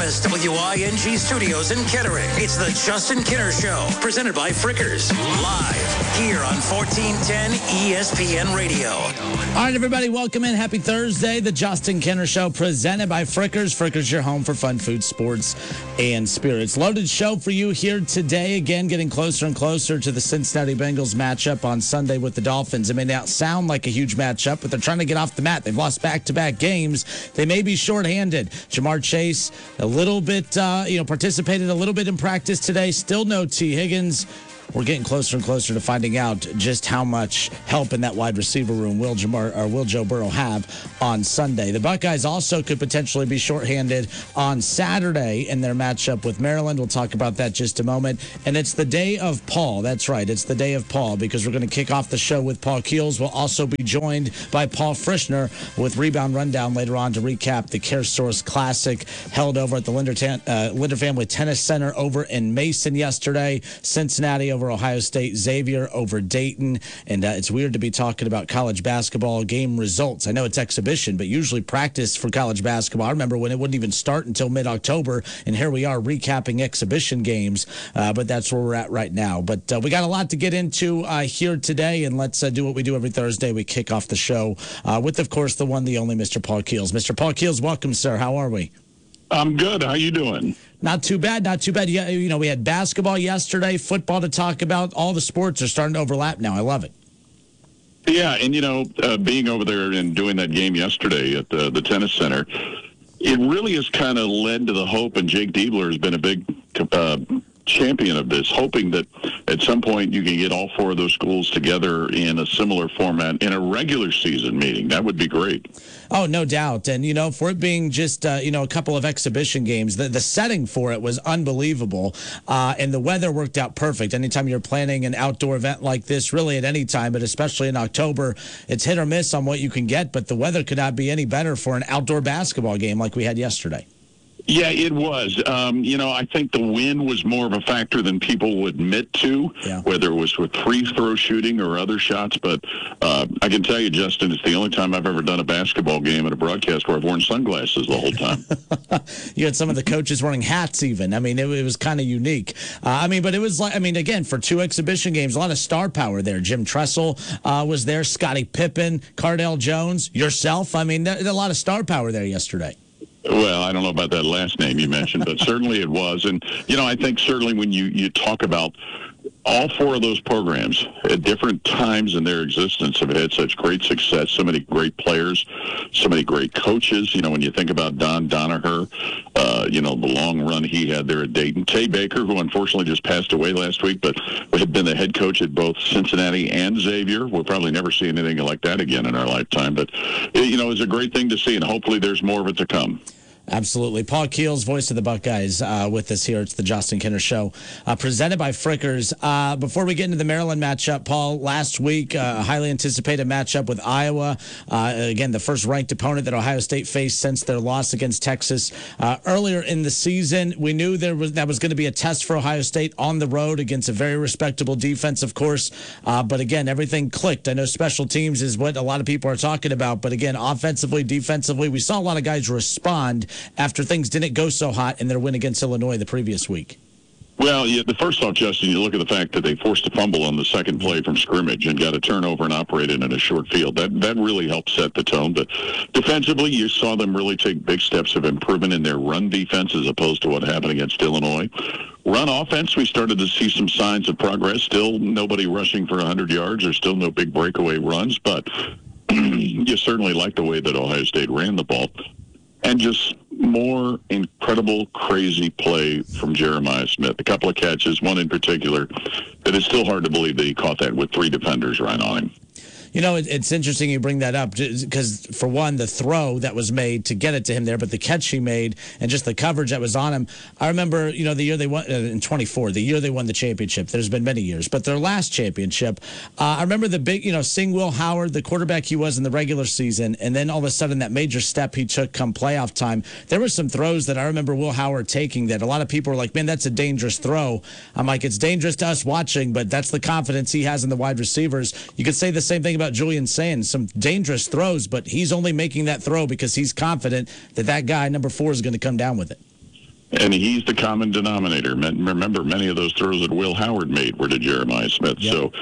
WING Studios in Kettering. It's the Justin Kinner Show, presented by Frickers, live here on 1410 ESPN Radio. All right, everybody, welcome in. Happy Thursday. The Justin Kinner Show, presented by Frickers. Frickers, your home for fun, food, sports, and spirits. Loaded show for you here today. Again, getting closer and closer to the Cincinnati Bengals matchup on Sunday with the Dolphins. It may not sound like a huge matchup, but they're trying to get off the mat. They've lost back-to-back games. They may be shorthanded. Jamar Chase, a little bit, participated a little bit in practice today. Still no T. Higgins. We're getting closer and closer to finding out just how much help in that wide receiver room will Joe Burrow have on Sunday. The Buckeyes also could potentially be shorthanded on Saturday in their matchup with Maryland. We'll talk about that just a moment. And it's the day of Paul. That's right. It's the day of Paul because we're going to kick off the show with Paul Keels. We'll also be joined by Paul Frischner with Rebound Rundown later on to recap the CareSource Classic held over at the Linder Family Tennis Center over in Mason yesterday. Cincinnati over Ohio State, Xavier over Dayton, and it's weird to be talking about college basketball game results. I know it's exhibition, but usually practice for college basketball. I remember when it wouldn't even start until mid-October, and here we are recapping exhibition games, but that's where we're at right now. But we got a lot to get into here today, and let's do what we do every Thursday. We kick off the show with, of course, the one, the only Mr. Paul Keels. Mr. Paul Keels, welcome, sir. How are we? I'm good. How you doing? Not too bad, not too bad. Yeah, we had basketball yesterday, football to talk about. All the sports are starting to overlap now. I love it. Yeah, and, being over there and doing that game yesterday at the tennis center, it really has kind of led to the hope, and Jake Diebler has been a big champion of this, hoping that at some point you can get all four of those schools together in a similar format in a regular season meeting. That would be great. Oh, no doubt. And, for it being just, a couple of exhibition games, the setting for it was unbelievable. And the weather worked out perfect. Anytime you're planning an outdoor event like this, really at any time, but especially in October, it's hit or miss on what you can get. But the weather could not be any better for an outdoor basketball game like we had yesterday. Yeah, it was. I think the wind was more of a factor than people will admit to, whether it was with free throw shooting or other shots. But I can tell you, Justin, it's the only time I've ever done a basketball game at a broadcast where I've worn sunglasses the whole time. You had some of the coaches wearing hats even. I mean, it was kind of unique. But it was again, for two exhibition games, a lot of star power there. Jim Tressel was there, Scottie Pippen, Cardell Jones, yourself. I mean, a lot of star power there yesterday. Well, I don't know about that last name you mentioned, but certainly it was. And, I think certainly when you talk about all four of those programs at different times in their existence have had such great success, so many great players, so many great coaches. When you think about Don Danaher, the long run he had there at Dayton. Tay Baker, who unfortunately just passed away last week, but had been the head coach at both Cincinnati and Xavier. We'll probably never see anything like that again in our lifetime. But, it's a great thing to see, and hopefully there's more of it to come. Absolutely. Paul Keels, voice of the Buckeyes, with us here. It's the Justin Kinner Show, presented by Frickers. Before we get into the Maryland matchup, Paul, last week, a highly anticipated matchup with Iowa. Again, the first ranked opponent that Ohio State faced since their loss against Texas earlier in the season. We knew that was going to be a test for Ohio State on the road against a very respectable defense, of course. But again, everything clicked. I know special teams is what a lot of people are talking about. But again, offensively, defensively, we saw a lot of guys respond after things didn't go so hot in their win against Illinois the previous week. Well, the first off, Justin, you look at the fact that they forced a fumble on the second play from scrimmage and got a turnover and operated in a short field. That really helped set the tone. But defensively, you saw them really take big steps of improvement in their run defense as opposed to what happened against Illinois. Run offense, we started to see some signs of progress. Still nobody rushing for 100 yards. There's still no big breakaway runs, but you certainly like the way that Ohio State ran the ball. And just more incredible, crazy play from Jeremiah Smith. A couple of catches, one in particular, that it's still hard to believe that he caught that with three defenders right on him. It's interesting you bring that up because, for one, the throw that was made to get it to him there, but the catch he made and just the coverage that was on him. I remember, the year they won in 24, the year they won the championship. There's been many years, but their last championship, I remember the big, seeing Will Howard, the quarterback he was in the regular season, and then all of a sudden that major step he took come playoff time. There were some throws that I remember Will Howard taking that a lot of people were like, man, that's a dangerous throw. I'm like, it's dangerous to us watching, but that's the confidence he has in the wide receivers. You could say the same thing about Julian Sands, some dangerous throws, but he's only making that throw because he's confident that guy, number 4, is going to come down with it. And he's the common denominator. Remember, many of those throws that Will Howard made were to Jeremiah Smith. Yep. So,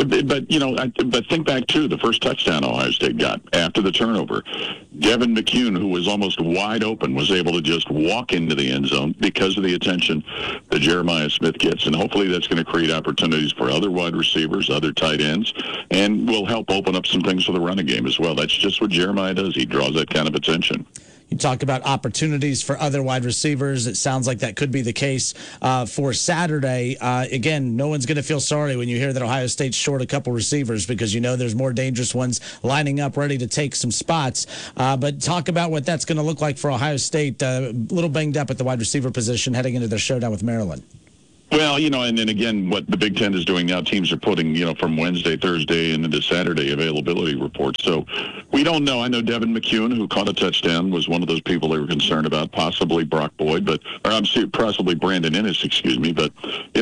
but think back to the first touchdown Ohio State got after the turnover. Devin McCune, who was almost wide open, was able to just walk into the end zone because of the attention that Jeremiah Smith gets. And hopefully that's going to create opportunities for other wide receivers, other tight ends, and will help open up some things for the running game as well. That's just what Jeremiah does. He draws that kind of attention. You talk about opportunities for other wide receivers. It sounds like that could be the case for Saturday. Again, no one's going to feel sorry when you hear that Ohio State's short a couple receivers because you know there's more dangerous ones lining up ready to take some spots. But talk about what that's going to look like for Ohio State. A little banged up at the wide receiver position heading into their showdown with Maryland. Well, and then again, what the Big Ten is doing now, teams are putting, from Wednesday, Thursday, and into Saturday availability reports. So we don't know. I know Devin McCune, who caught a touchdown, was one of those people they were concerned about, possibly Brock Boyd, possibly Brandon Inniss, excuse me. But,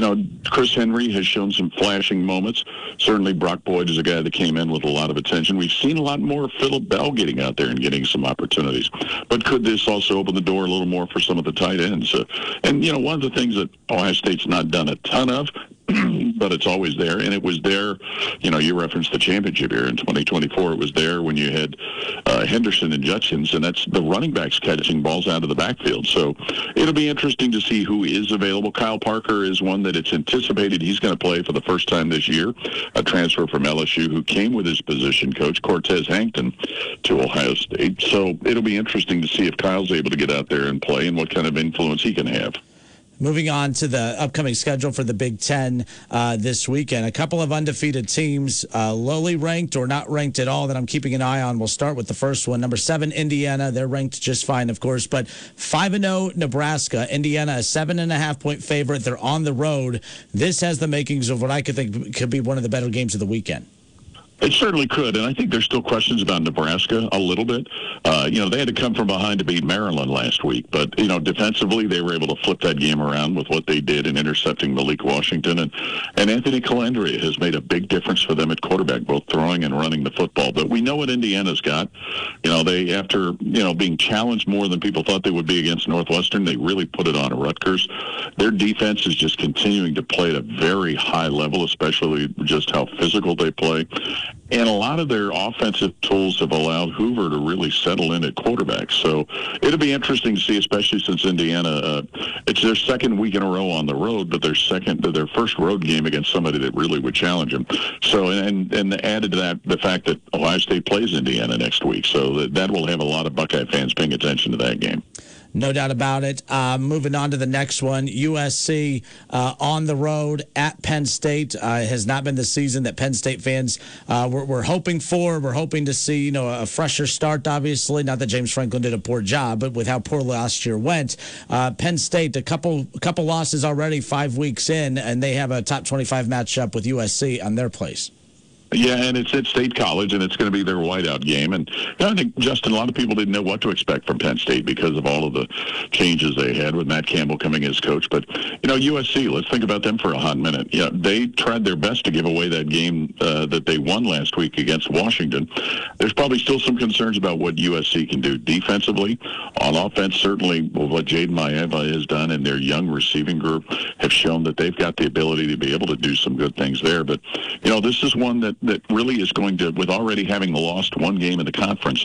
Chris Henry has shown some flashing moments. Certainly Brock Boyd is a guy that came in with a lot of attention. We've seen a lot more of Phillip Bell getting out there and getting some opportunities. But could this also open the door a little more for some of the tight ends? One of the things that Ohio State's not done a ton of, but it's always there. And it was there, you referenced the championship year in 2024. It was there when you had Henderson and Judkins, and that's the running backs catching balls out of the backfield. So it'll be interesting to see who is available. Kyle Parker is one that it's anticipated he's going to play for the first time this year, a transfer from LSU who came with his position coach, Cortez Hankton, to Ohio State. So it'll be interesting to see if Kyle's able to get out there and play and what kind of influence he can have. Moving on to the upcoming schedule for the Big Ten this weekend. A couple of undefeated teams, lowly ranked or not ranked at all, that I'm keeping an eye on. We'll start with the first one. Number 7, Indiana. They're ranked just fine, of course, but 5-0 Nebraska. Indiana, a 7.5-point favorite. They're on the road. This has the makings of what I could think could be one of the better games of the weekend. It certainly could, and I think there's still questions about Nebraska a little bit. They had to come from behind to beat Maryland last week, but, defensively they were able to flip that game around with what they did in intercepting Malik Washington, and Anthony Calandria has made a big difference for them at quarterback, both throwing and running the football. But we know what Indiana's got. They, after, being challenged more than people thought they would be against Northwestern, they really put it on Rutgers. Their defense is just continuing to play at a very high level, especially just how physical they play. And a lot of their offensive tools have allowed Hoover to really settle in at quarterback. So it'll be interesting to see, especially since Indiana, it's their second week in a row on the road, but their first road game against somebody that really would challenge them. So, and added to that, the fact that Ohio State plays Indiana next week. So that will have a lot of Buckeye fans paying attention to that game. No doubt about it. Moving on to the next one, USC on the road at Penn State. Has not been the season that Penn State fans were hoping for. We're hoping to see, a fresher start, obviously. Not that James Franklin did a poor job, but with how poor last year went. Penn State, a couple losses already 5 weeks in, and they have a top 25 matchup with USC on their place. Yeah, and it's at State College, and it's going to be their whiteout game. And I think, Justin, a lot of people didn't know what to expect from Penn State because of all of the changes they had with Matt Campbell coming as coach. But, USC, let's think about them for a hot minute. Yeah, they tried their best to give away that game that they won last week against Washington. There's probably still some concerns about what USC can do defensively. On offense, certainly what Jaden Maeva has done and their young receiving group have shown that they've got the ability to be able to do some good things there. But, this is one that really is going to, with already having lost one game in the conference,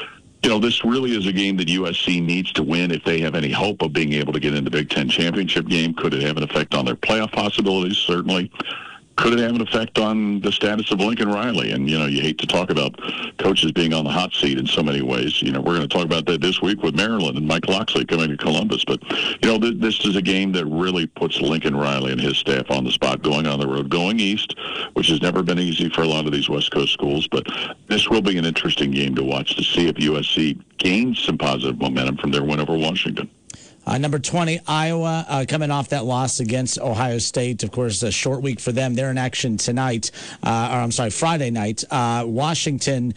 this really is a game that USC needs to win if they have any hope of being able to get in the Big Ten championship game. Could it have an effect on their playoff possibilities? Certainly. Could it have an effect on the status of Lincoln Riley? And, you hate to talk about coaches being on the hot seat in so many ways. We're going to talk about that this week with Maryland and Mike Locksley coming to Columbus. But, this is a game that really puts Lincoln Riley and his staff on the spot, going on the road, going east, which has never been easy for a lot of these West Coast schools. But this will be an interesting game to watch to see if USC gains some positive momentum from their win over Washington. Number 20, Iowa, coming off that loss against Ohio State. Of course, a short week for them. They're in action tonight, Friday night. Washington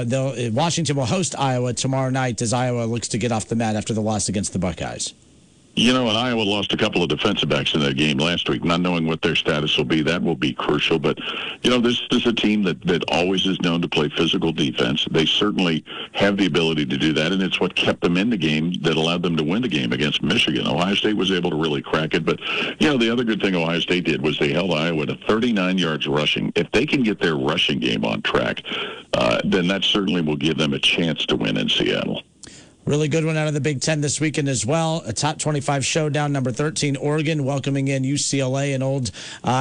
will host Iowa tomorrow night as Iowa looks to get off the mat after the loss against the Buckeyes. And Iowa lost a couple of defensive backs in that game last week, not knowing what their status will be. That will be crucial. But, this is a team that always is known to play physical defense. They certainly have the ability to do that, and it's what kept them in the game that allowed them to win the game against Michigan. Ohio State was able to really crack it. But, the other good thing Ohio State did was they held Iowa to 39 yards rushing. If they can get their rushing game on track, then that certainly will give them a chance to win in Seattle. Really good one out of the Big Ten this weekend as well. A top 25 showdown, number 13, Oregon, welcoming in UCLA, an old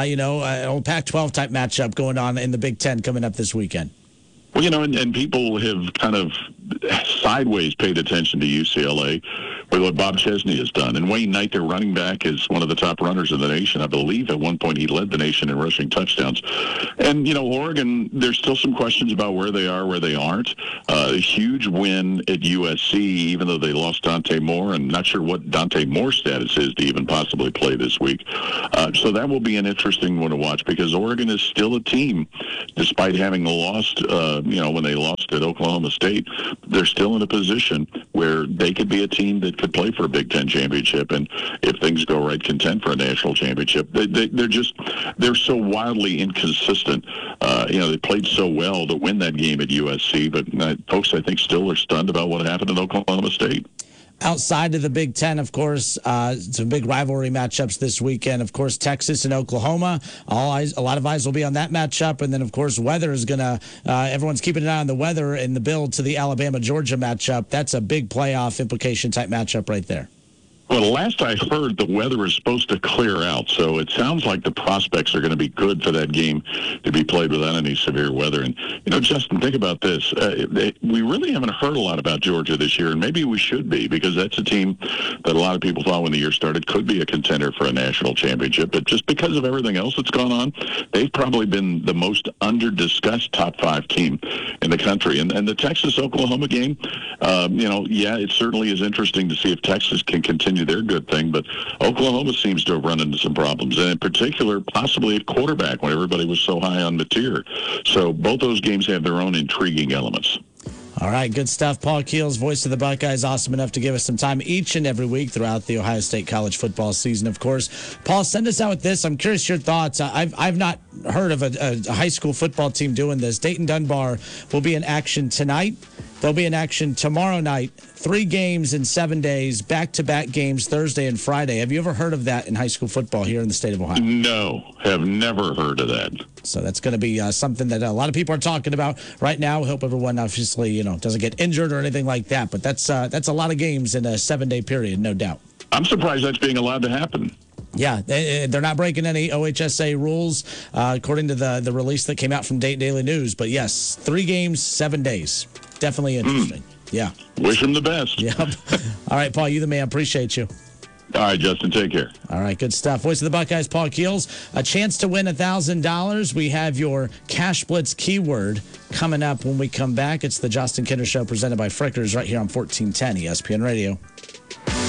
Pac-12 type matchup going on in the Big Ten coming up this weekend. Well, and people have kind of sideways paid attention to UCLA with what Bob Chesney has done. And Wayne Knight, their running back, is one of the top runners in the nation. I believe at one point he led the nation in rushing touchdowns. And, Oregon, there's still some questions about where they are, where they aren't. A huge win at USC, even though they lost Dante Moore, and not sure what Dante Moore's status is to even possibly play this week. So that will be an interesting one to watch because Oregon is still a team, despite having lost, when they lost at Oklahoma State, they're still in a position where they could be a team that could play for a Big Ten championship, and if things go right, contend for a national championship. They're so wildly inconsistent. They played so well to win that game at USC, but folks, I think, still are stunned about what happened at Oklahoma State. Outside of the Big Ten, of course, some big rivalry matchups this weekend. Of course, Texas and Oklahoma. A lot of eyes will be on that matchup. And then, of course, weather is going to everyone's keeping an eye on the weather in the build to the Alabama-Georgia matchup. That's a big playoff implication type matchup right there. Well, last I heard, the weather is supposed to clear out, so it sounds like the prospects are going to be good for that game to be played without any severe weather. And, Justin, think about this. We really haven't heard a lot about Georgia this year, and maybe we should be, because that's a team that a lot of people thought when the year started could be a contender for a national championship. But just because of everything else that's gone on, they've probably been the most under-discussed top 5 team in the country. And the Texas-Oklahoma game, it certainly is interesting to see if Texas can continue their good thing, but Oklahoma seems to have run into some problems, and in particular, possibly at quarterback when everybody was so high on Mateer. So both those games have their own intriguing elements. All right, good stuff. Paul Keels, voice of the Buckeyes, awesome enough to give us some time each and every week throughout the Ohio State college football season, of course. Paul, send us out with this. I'm curious your thoughts. I've not heard of a high school football team doing this. Dayton Dunbar will be in action tonight. They'll be in action tomorrow night. 3 games in 7 days, back-to-back games Thursday and Friday. Have you ever heard of that in high school football here in the state of Ohio? No, have never heard of that. So that's going to be something that a lot of people are talking about right now. We hope everyone obviously, doesn't get injured or anything like that. But that's a lot of games in a 7-day period, no doubt. I'm surprised that's being allowed to happen. Yeah, they're not breaking any OHSA rules, according to the release that came out from Dayton Daily News. But yes, 3 games, 7 days. Definitely interesting. Yeah. Wish them the best. Yep. All right, Paul, you the man. Appreciate you. All right, Justin, take care. All right, good stuff. Voice of the Buckeyes, Paul Keels. A chance to win $1,000. We have your Cash Blitz keyword coming up when we come back. It's the Justin Kinner Show presented by Frickers right here on 1410 ESPN Radio.